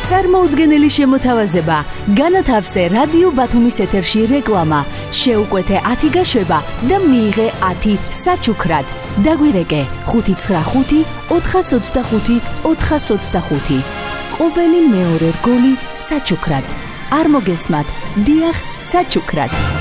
წარმოუდგენელი შემოთავაზება. განათავსე რადიო ბათუმის ეთერში რეკლამა. შეუკვეთე 10 გაშვება და მიიღე 10 საჩუქრად. დაგვირეკე 595 425 425. ყოველი მეორე რგოლი საჩუქრად. არ მოგესმათ, დიახ, საჩუქრად.